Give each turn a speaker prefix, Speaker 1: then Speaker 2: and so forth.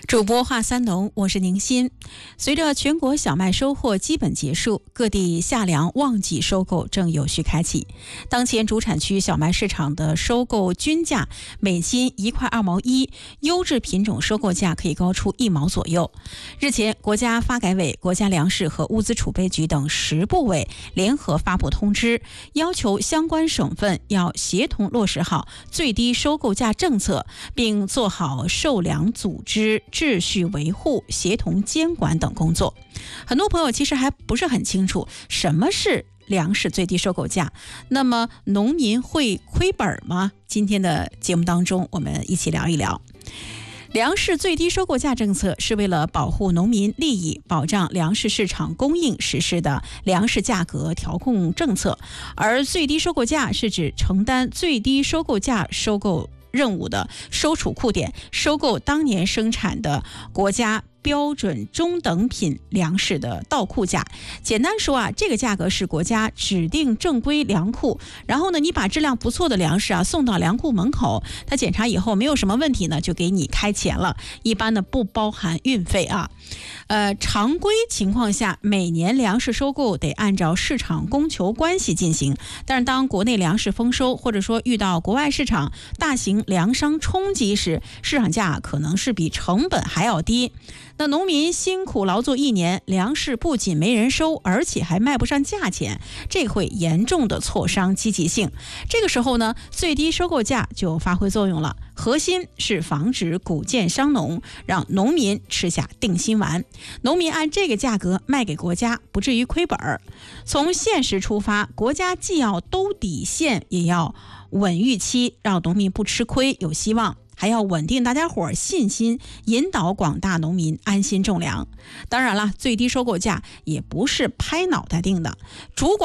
Speaker 1: 主播话三农，我是宁鑫。随着全国小麦收获基本结束，各地夏粮旺季收购正有序开启。当前主产区小麦市场的收购均价每斤1块2毛1，优质品种收购价可以高出1毛左右。日前，国家发改委、国家粮食和物资储备局等10部委联合发布通知，要求相关省份要协同落实好最低收购价政策，并做好售粮组织秩序维护、协同监管等工作。很多朋友其实还不是很清楚什么是粮食最低收购价，那么农民会亏本吗？今天的节目当中，我们一起聊一聊。粮食最低收购价政策是为了保护农民利益、保障粮食市场供应实施的粮食价格调控政策，而最低收购价是指承担最低收购价收购任务的收储库点收购当年生产的国家标准中等品粮食的到库价。简单说这个价格是国家指定正规粮库，然后呢，你把质量不错的粮食送到粮库门口，他检查以后没有什么问题呢，就给你开钱了。一般呢不包含运费常规情况下，每年粮食收购得按照市场供求关系进行，但是当国内粮食丰收，或者说遇到国外市场大型粮商冲击时，市场价可能是比成本还要低。那农民辛苦劳作一年，粮食不仅没人收，而且还卖不上价钱，这会严重的挫伤积极性。这个时候呢，最低收购价就发挥作用了，核心是防止谷贱伤农，让农民吃下定心丸。农民按这个价格卖给国家，不至于亏本。从现实出发，国家既要兜底线，也要稳预期，让农民不吃亏，有希望，还要稳定大家伙信心，引导广大农民安心种粮。当然了，最低收购价也不是拍脑袋定的，主管